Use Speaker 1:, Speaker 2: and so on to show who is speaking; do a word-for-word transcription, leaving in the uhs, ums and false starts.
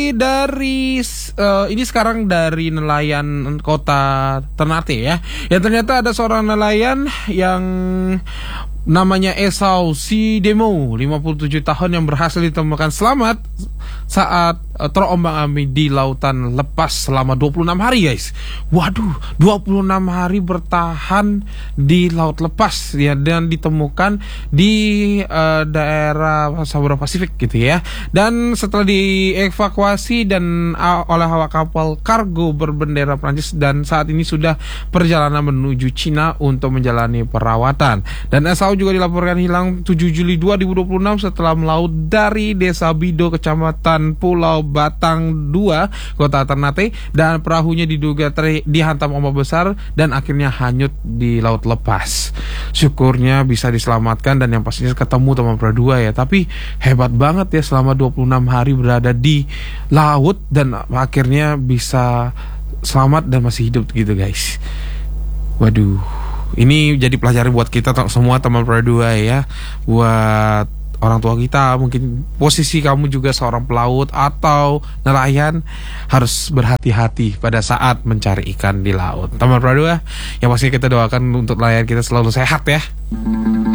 Speaker 1: Dari uh, ini sekarang dari nelayan kota Ternate ya. Ya ternyata ada seorang nelayan yang namanya Esau Sidemo, lima puluh tujuh tahun, yang berhasil ditemukan selamat saat uh, terombang-ambing di lautan lepas selama dua puluh enam hari, guys. Waduh, dua puluh enam hari bertahan di laut lepas ya, dan ditemukan di uh, daerah Samudra Pasifik gitu ya. Dan setelah dievakuasi dan uh, oleh awak kapal kargo berbendera Prancis, dan saat ini sudah perjalanan menuju Cina untuk menjalani perawatan. Dan Esau juga dilaporkan hilang tujuh Juli dua ribu dua puluh enam setelah melaut dari Desa Bido, Kecamatan Pulau Batang dua, Kota Ternate, dan perahunya diduga ter- dihantam ombak besar dan akhirnya hanyut di laut lepas. Syukurnya bisa diselamatkan dan yang pastinya ketemu teman berdua ya. Tapi hebat banget ya, selama dua puluh enam hari berada di laut dan akhirnya bisa selamat dan masih hidup gitu, guys. Waduh, ini jadi pelajaran buat kita semua teman berdua ya, buat orang tua kita. Mungkin posisi kamu juga seorang pelaut atau nelayan, harus berhati-hati pada saat mencari ikan di laut. Teman berdua, yang pasti kita doakan untuk nelayan kita selalu sehat ya.